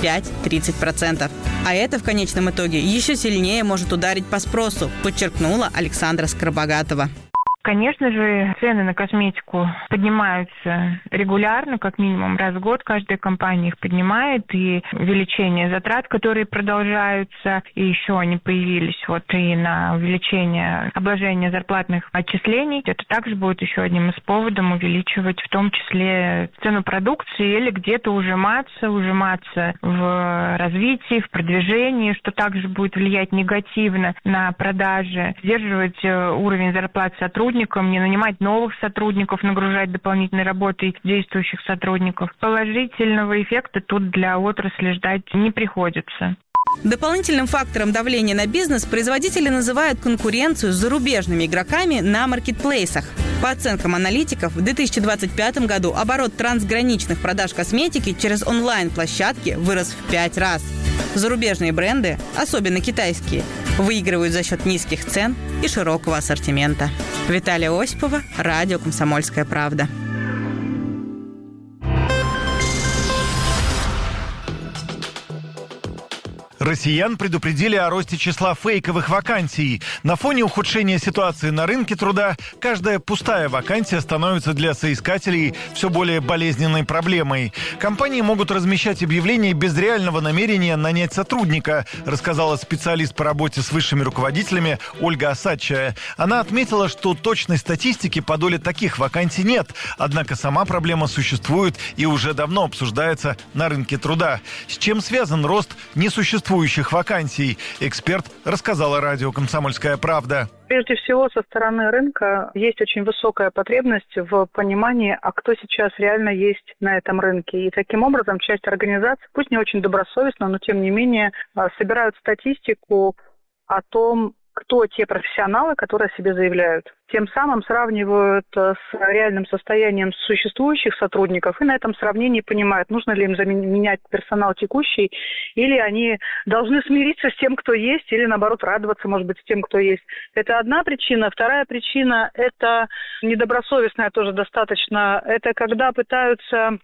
25-30%. А это в конечном итоге еще сильнее может ударить по спросу, подчеркнула Александра Скоробогатова. Конечно же, цены на косметику поднимаются регулярно, как минимум раз в год. Каждая компания их поднимает. И увеличение затрат, которые продолжаются, и еще они появились и на увеличение обложения зарплатных отчислений. Это также будет еще одним из поводов увеличивать в том числе цену продукции или где-то ужиматься в развитии, в продвижении, что также будет влиять негативно на продажи, сдерживать уровень зарплат сотрудников, не нанимать новых сотрудников, нагружать дополнительной работой действующих сотрудников. Положительного эффекта тут для отрасли ждать не приходится. Дополнительным фактором давления на бизнес производители называют конкуренцию с зарубежными игроками на маркетплейсах. По оценкам аналитиков, в 2025 году оборот трансграничных продаж косметики через онлайн-площадки вырос в 5 раз. Зарубежные бренды, особенно китайские, выигрывают за счет низких цен и широкого ассортимента. Виталия Осипова, радио «Комсомольская правда». Россиян предупредили о росте числа фейковых вакансий. На фоне ухудшения ситуации на рынке труда каждая пустая вакансия становится для соискателей все более болезненной проблемой. Компании могут размещать объявления без реального намерения нанять сотрудника, рассказала специалист по работе с высшими руководителями Ольга Осадчая. Она отметила, что точной статистики по доле таких вакансий нет, однако сама проблема существует и уже давно обсуждается на рынке труда. С чем связан рост несуществующих вакансий? Эксперт рассказала радио «Комсомольская правда». Прежде всего, со стороны рынка есть очень высокая потребность в понимании, а кто сейчас реально есть на этом рынке. И таким образом часть организаций, пусть не очень добросовестно, но тем не менее, собирают статистику о том, кто те профессионалы, которые о себе заявляют. Тем самым сравнивают с реальным состоянием существующих сотрудников и на этом сравнении понимают, нужно ли им менять персонал текущий, или они должны смириться с тем, кто есть, или наоборот радоваться, может быть, с тем, кто есть. Это одна причина. Вторая причина – это недобросовестная тоже достаточно. Это когда пытаются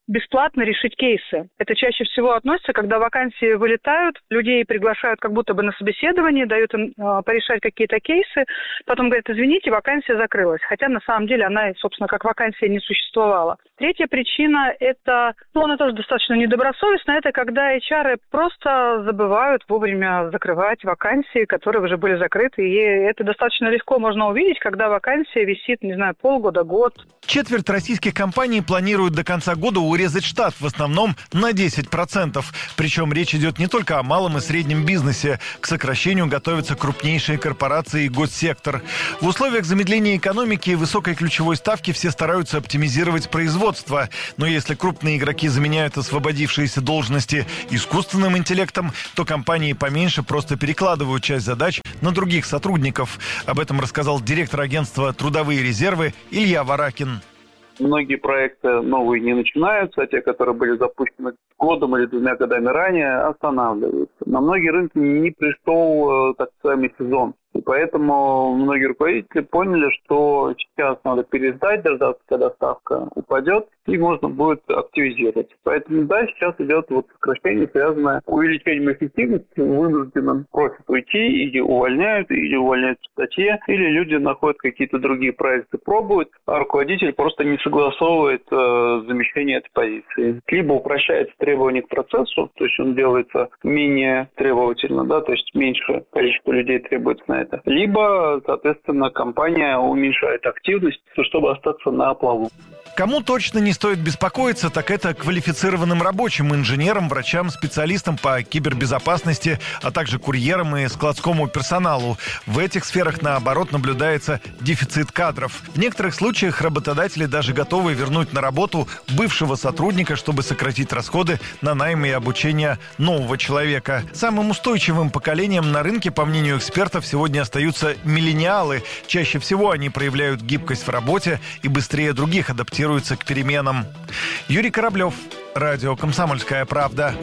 бесплатно решить кейсы. Это чаще всего относится, когда вакансии вылетают, людей приглашают как будто бы на собеседование, дают им порешать какие-то кейсы, потом говорят, извините, вакансия закрылась. Хотя на самом деле она, собственно, как вакансия не существовала. Третья причина – это, она тоже достаточно недобросовестная, это когда HR просто забывают вовремя закрывать вакансии, которые уже были закрыты. И это достаточно легко можно увидеть, когда вакансия висит, полгода, год. Четверть российских компаний планируют до конца года урезать штат, в основном на 10%. Причем речь идет не только о малом и среднем бизнесе. К сокращению готовятся крупнейшие корпорации и госсектор. В условиях замедления экономики и высокой ключевой ставки все стараются оптимизировать производство. Но если крупные игроки заменяют освободившиеся должности искусственным интеллектом, то компании поменьше просто перекладывают часть задач на других сотрудников. Об этом рассказал директор агентства «Трудовые резервы» Илья Варакин. Многие проекты новые не начинаются, а те, которые были запущены годом или 2 годами ранее, останавливаются. На многие рынки не пришел так называемый сезон. И поэтому многие руководители поняли, что сейчас надо переждать, дождаться, когда ставка упадет, и можно будет активизировать. Поэтому да, сейчас идет сокращение, связанное с увеличением эффективности, вынужденным просят уйти, или увольняют в статье, или люди находят какие-то другие проекты, пробуют, а руководитель просто не согласовывает замещение этой позиции. Либо упрощается требования к процессу, то есть он делается менее требовательно, то есть меньше количество людей требуется на это. Либо, соответственно, компания уменьшает активность, чтобы остаться на плаву. Кому точно не стоит беспокоиться, так это квалифицированным рабочим, инженерам, врачам, специалистам по кибербезопасности, а также курьерам и складскому персоналу. В этих сферах, наоборот, наблюдается дефицит кадров. В некоторых случаях работодатели даже готовы вернуть на работу бывшего сотрудника, чтобы сократить расходы на найм и обучение нового человека. Самым устойчивым поколением на рынке, по мнению экспертов, сегодня остаются миллениалы. Чаще всего они проявляют гибкость в работе и быстрее других адаптируются к переменам. Юрий Кораблев, радио «Комсомольская правда».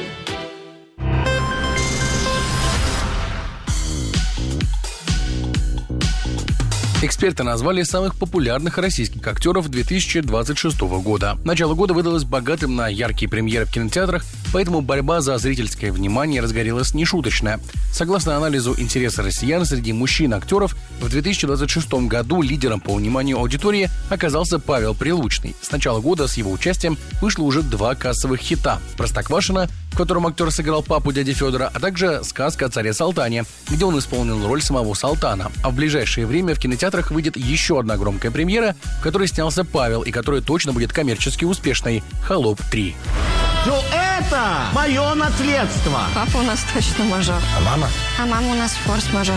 Эксперты назвали самых популярных российских актеров 2026 года. Начало года выдалось богатым на яркие премьеры в кинотеатрах, поэтому борьба за зрительское внимание разгорелась нешуточная. Согласно анализу интереса россиян, среди мужчин-актеров в 2026 году лидером по вниманию аудитории оказался Павел Прилучный. С начала года с его участием вышло уже 2 кассовых хита: «Простоквашино», в котором актер сыграл папу дяди Федора, а также «Сказка о царе Салтане», где он исполнил роль самого Салтана. А в ближайшее время в кинотеатрах выйдет еще одна громкая премьера, в которой снялся Павел и которая точно будет коммерчески успешной – «Холоп 3». Ну это мое наследство. Папа у нас точно мажор. А мама? А мама у нас форс-мажор.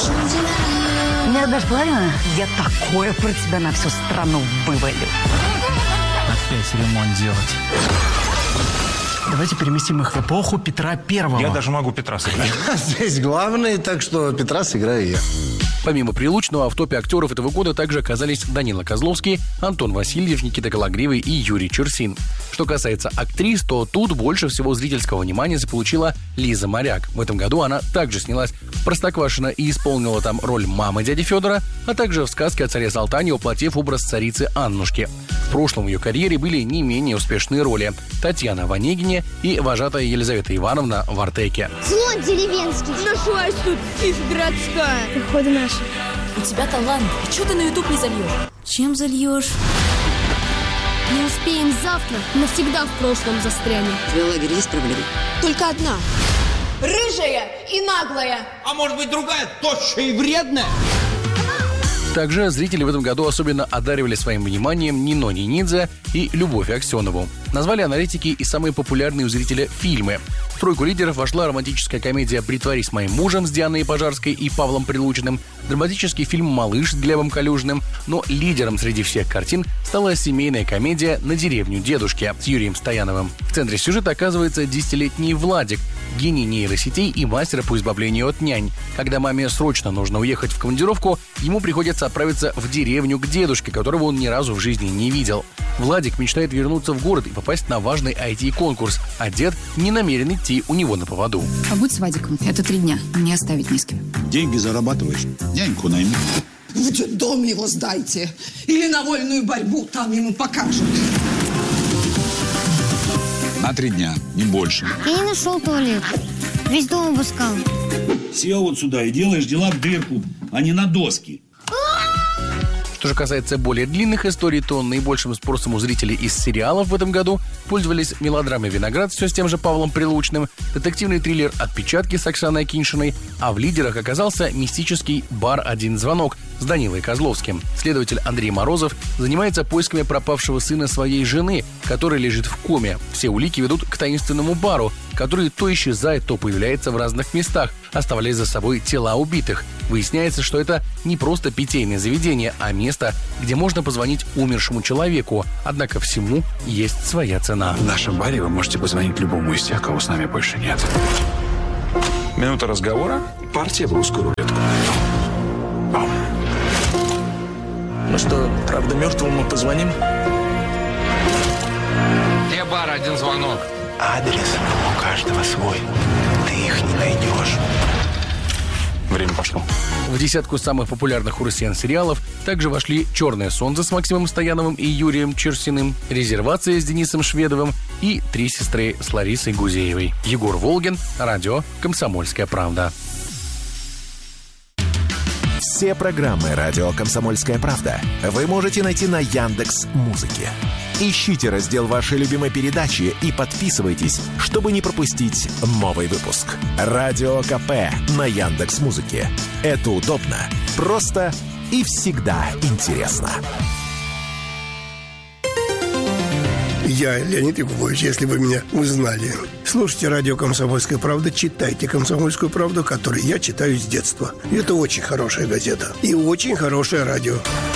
Не отдашь половину? Я такое про тебя на всю страну вывалю. Опять ремонт делать. Давайте переместим их в эпоху Петра Первого. Я даже могу Петра сыграть. Здесь главный, так что Петра сыграю я. Помимо Прилучного, в топе актеров этого года также оказались Данила Козловский, Антон Васильев, Никита Калагривый и Юрий Чурсин. Что касается актрис, то тут больше всего зрительского внимания заполучила Лиза Моряк. В этом году она также снялась в «Простоквашино» и исполнила там роль мамы дяди Федора, а также в «Сказке о царе Салтане», воплотив образ царицы Аннушки. В прошлом в ее карьере были не менее успешные роли: Татьяна в «Онегине» и вожатая Елизавета Ивановна в «Артеке». Слон деревенский. Нашлась тут тишь городская. Приходи наш. У тебя талант. И что ты на YouTube не зальешь? Чем зальешь? Не успеем завтра, навсегда в прошлом застрянем. В твоем лагере есть проблемы? Только одна. Рыжая и наглая. А может быть другая, тощая и вредная? Также зрители в этом году особенно одаривали своим вниманием Нино Нинидзе и Любовь Аксенову. Назвали аналитики и самые популярные у зрителя фильмы. В тройку лидеров вошла романтическая комедия «Притворись моим мужем» с Дианой Пожарской и Павлом Прилучным, драматический фильм «Малыш» с Глебом Калюжным, но лидером среди всех картин стала семейная комедия «На деревню дедушки» с Юрием Стояновым. В центре сюжета оказывается 10-летний Владик, гений нейросетей и мастер по избавлению от нянь. Когда маме срочно нужно уехать в командировку, ему приходится отправиться в деревню к дедушке, которого он ни разу в жизни не видел. Владик мечтает вернуться в город и попасть на важный IT-конкурс, а дед не намерен идти у него на поводу. Побудь с Вадиком. Это 3 дня. Не оставить ни с кем. Деньги зарабатываешь, няньку найми. В детдом его сдайте. Или на вольную борьбу, там ему покажут. На 3 дня, не больше. Я не нашел туалет. Весь дом обыскал. Сел вот сюда и делаешь дела в дырку, а не на доски. Что же касается более длинных историй, то наибольшим спросом у зрителей из сериалов в этом году пользовались мелодрама «Виноград» все с тем же Павлом Прилучным, детективный триллер «Отпечатки» с Оксаной Акиньшиной, а в лидерах оказался мистический «Бар. Один звонок» с Данилой Козловским. Следователь Андрей Морозов занимается поисками пропавшего сына своей жены, который лежит в коме. Все улики ведут к таинственному бару, который то исчезает, то появляется в разных местах, оставляя за собой тела убитых. Выясняется, что это не просто питейное заведение, а место, где можно позвонить умершему человеку. Однако всему есть своя цена. В нашем баре вы можете позвонить любому из тех, кого с нами больше нет. Минута разговора, партия в русскую рулетку. Ну что, правда, мертвому мы позвоним? Где бар? Один звонок. Адрес у каждого свой. Ты их не найдешь. Время пошло. В десятку самых популярных у россиян сериалов также вошли «Черное солнце» с Максимом Стояновым и Юрием Черсиным, «Резервация» с Денисом Шведовым и «Три сестры» с Ларисой Гузеевой. Егор Волгин, радио «Комсомольская правда». Все программы «Радио Комсомольская правда» вы можете найти на Яндекс.Музыке. Ищите раздел вашей любимой передачи и подписывайтесь, чтобы не пропустить новый выпуск. Радио КП на Яндекс.Музыке. Это удобно, просто и всегда интересно. Я Леонид Якубович, если вы меня узнали. Слушайте радио «Комсомольская правда», читайте «Комсомольскую правду», которую я читаю с детства. Это очень хорошая газета и очень хорошее радио.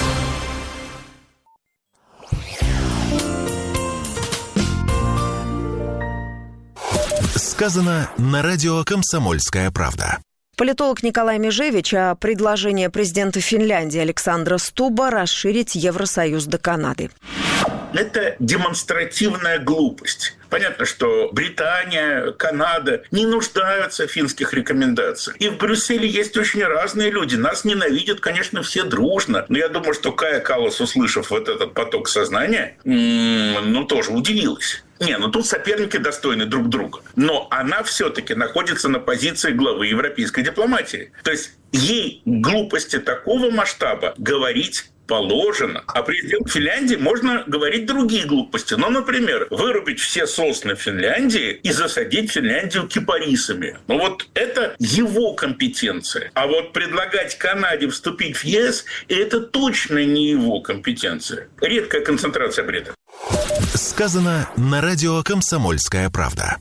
Сказано на радио «Комсомольская правда». Политолог Николай Межевич о предложении президента Финляндии Александра Стуба расширить Евросоюз до Канады. Это демонстративная глупость. Понятно, что Британия, Канада не нуждаются в финских рекомендациях. И в Брюсселе есть очень разные люди. Нас ненавидят, конечно, все дружно. Но я думаю, что Кая Каллас, услышав вот этот поток сознания, тоже удивилась. Тут соперники достойны друг друга. Но она все-таки находится на позиции главы европейской дипломатии. То есть ей глупости такого масштаба говорить положено. А президент Финляндии можно говорить другие глупости. Например, вырубить все сосны в Финляндии и засадить Финляндию кипарисами. Это его компетенция. А предлагать Канаде вступить в ЕС – это точно не его компетенция. Редкая концентрация бреда. Сказано на радио «Комсомольская правда».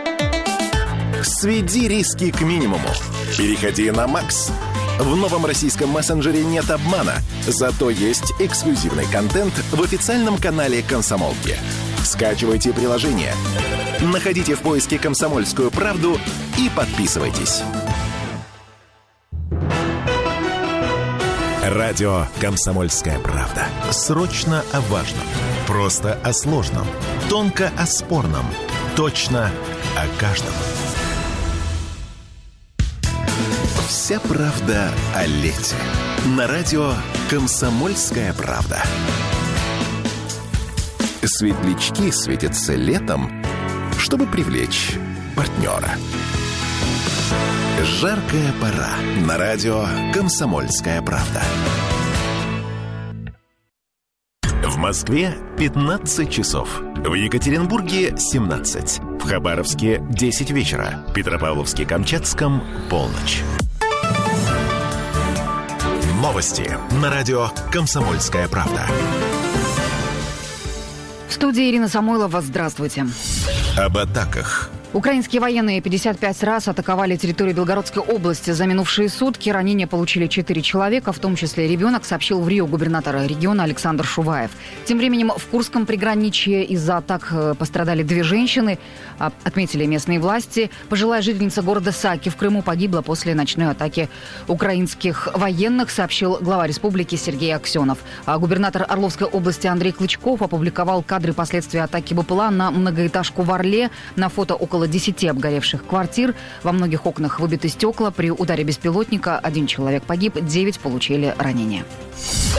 Сведи риски к минимуму. Переходи на Макс. В новом российском мессенджере нет обмана, зато есть эксклюзивный контент в официальном канале «Комсомолки». Скачивайте приложение, находите в поиске «Комсомольскую правду» и подписывайтесь. Радио «Комсомольская правда». Срочно о важном. Просто о сложном. Тонко о спорном. Точно о каждом. Вся правда о лете. На радио «Комсомольская правда». Светлячки светятся летом, чтобы привлечь партнера. Жаркая пора. На радио «Комсомольская правда». В Москве 15 часов. В Екатеринбурге 17. В Хабаровске 10 вечера. В Петропавловске-Камчатском полночь. Новости на радио «Комсомольская правда». В студии Ирина Самойлова. Здравствуйте. Об атаках. Украинские военные 55 раз атаковали территорию Белгородской области за минувшие сутки. Ранения получили 4 человека, в том числе ребенок, сообщил в Рио губернатор региона Александр Шуваев. Тем временем в Курском приграничье из-за атак пострадали 2 женщины, отметили местные власти. Пожилая жительница города Саки в Крыму погибла после ночной атаки украинских военных, сообщил глава республики Сергей Аксенов. А губернатор Орловской области Андрей Клычков опубликовал кадры последствий атаки БПЛА на многоэтажку в Орле. На фото около 10 обгоревших квартир. Во многих окнах выбиты стекла. При ударе беспилотника 1 человек погиб, 9 получили ранения.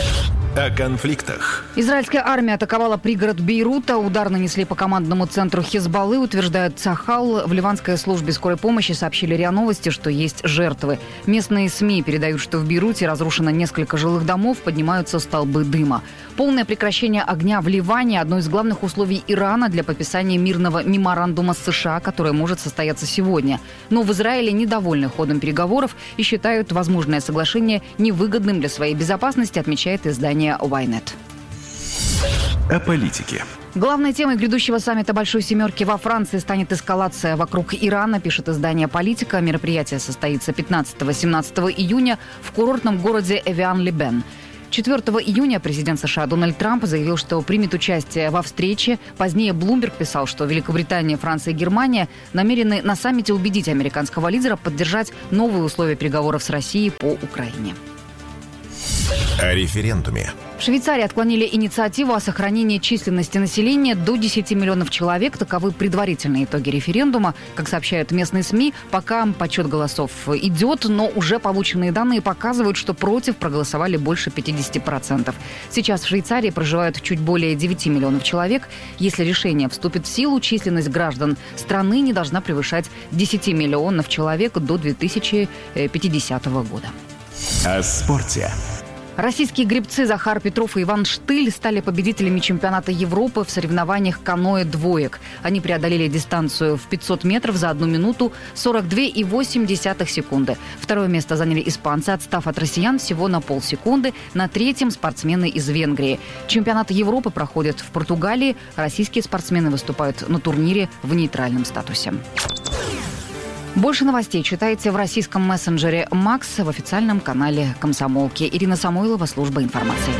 О конфликтах. Израильская армия атаковала пригород Бейрута. Удар нанесли по командному центру Хизбаллы, утверждает Цахал. В ливанской службе скорой помощи сообщили РИА Новости, что есть жертвы. Местные СМИ передают, что в Бейруте разрушено несколько жилых домов, поднимаются столбы дыма. Полное прекращение огня в Ливане – одно из главных условий Ирана для подписания мирного меморандума с США, которое может состояться сегодня. Но в Израиле недовольны ходом переговоров и считают возможное соглашение невыгодным для своей безопасности, отмечает издание Ynet. О политике. Главной темой грядущего саммита Большой Семерки во Франции станет эскалация вокруг Ирана, пишет издание «Политика». Мероприятие состоится 15-17 июня в курортном городе Эвиан-Либен. 4 июня президент США Дональд Трамп заявил, что примет участие во встрече. Позднее Bloomberg писал, что Великобритания, Франция и Германия намерены на саммите убедить американского лидера поддержать новые условия переговоров с Россией по Украине. О референдуме. В Швейцарии отклонили инициативу о сохранении численности населения до 10 миллионов человек. Таковы предварительные итоги референдума. Как сообщают местные СМИ, пока подсчет голосов идет, но уже полученные данные показывают, что против проголосовали больше 50%. Сейчас в Швейцарии проживают чуть более 9 миллионов человек. Если решение вступит в силу, численность граждан страны не должна превышать 10 миллионов человек до 2050 года. О спорте. Российские гребцы Захар Петров и Иван Штыль стали победителями чемпионата Европы в соревнованиях каноэ-двоек. Они преодолели дистанцию в 500 метров за 1 минуту 42,8 секунды. Второе место заняли испанцы, отстав от россиян всего на полсекунды. На третьем спортсмены из Венгрии. Чемпионат Европы проходит в Португалии. Российские спортсмены выступают на турнире в нейтральном статусе. Больше новостей читайте в российском мессенджере «Макс», в официальном канале «Комсомолки». Ирина Самойлова, служба информации.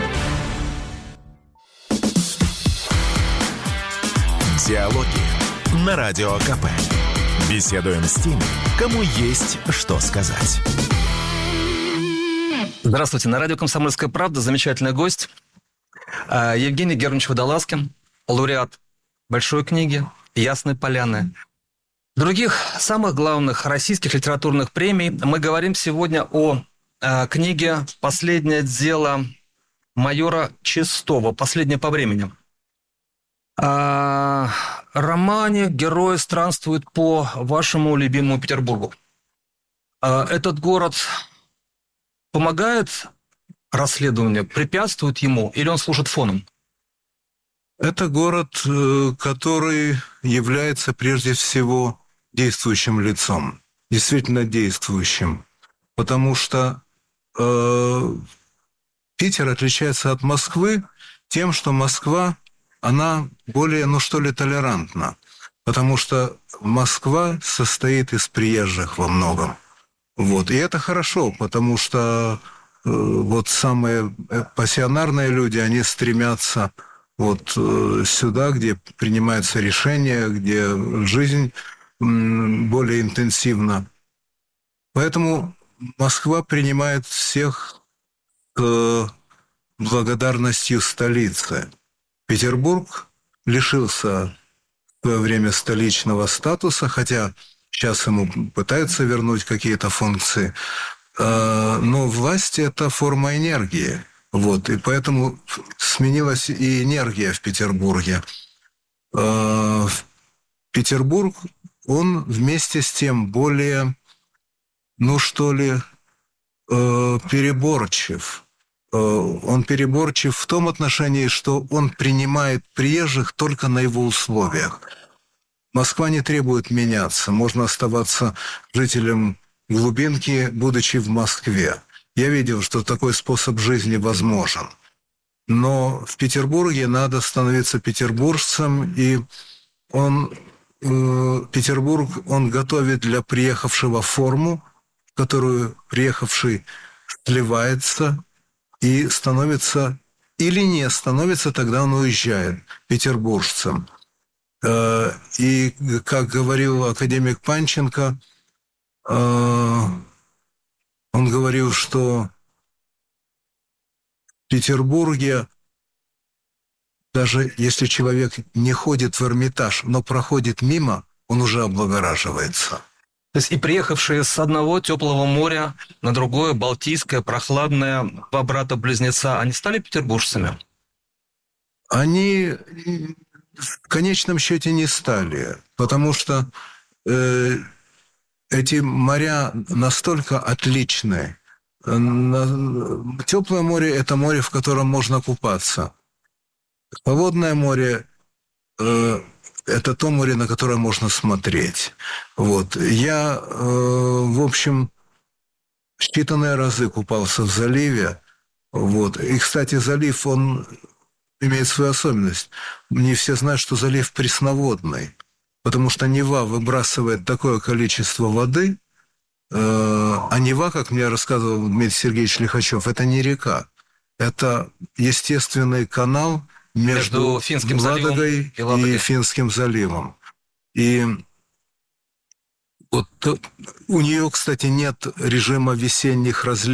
Диалоги на Радио КП. Беседуем с теми, кому есть что сказать. Здравствуйте. На радио «Комсомольская правда» замечательный гость Евгений Германович Водолазкин, лауреат большой книги «Ясные поляны». Других самых главных российских литературных премий. Мы говорим сегодня о книге «Последнее дело майора Чистова», «Последнее по времени». Романе герои странствуют по вашему любимому Петербургу. Этот город помогает расследованию, препятствует ему, или он служит фоном? Это город, который является прежде всего действующим лицом, действительно действующим, потому что Питер отличается от Москвы тем, что Москва, она более, толерантна, потому что Москва состоит из приезжих во многом. И это хорошо, потому что самые пассионарные люди, они стремятся сюда, где принимаются решения, где жизнь более интенсивна. Поэтому Москва принимает всех с благодарностью столицы. Петербург лишился в свое время столичного статуса, хотя сейчас ему пытаются вернуть какие-то функции. Но власть – это форма энергии. И поэтому сменилась и энергия в Петербурге. Петербург, он вместе с тем более, переборчив. Он переборчив в том отношении, что он принимает приезжих только на его условиях. Москва не требует меняться. Можно оставаться жителем глубинки, будучи в Москве. Я видел, что такой способ жизни возможен. Но в Петербурге надо становиться петербуржцем, и Петербург, он готовит для приехавшего форму, в которую приехавший сливается и становится, или не становится, тогда он уезжает петербуржцем. И, как говорил академик Панченко, он говорил, что в Петербурге, даже если человек не ходит в Эрмитаж, но проходит мимо, он уже облагораживается. То есть и приехавшие с одного теплого моря на другое, Балтийское, прохладное, два брата-близнеца, они стали петербуржцами? Они в конечном счете не стали, потому что эти моря настолько отличны. Теплое море – это море, в котором можно купаться. Холодное море это то море, на которое можно смотреть. Вот. Я, в общем, считанные разы купался в заливе. Вот. И, кстати, залив, он имеет свою особенность. Не все знают, что залив пресноводный, потому что Нева выбрасывает такое количество воды, а Нева, как мне рассказывал Дмитрий Сергеевич Лихачев, это не река. Это естественный канал между Финским Ладогой и Финским заливом. И вот у нее, кстати, нет режима весенних разливов.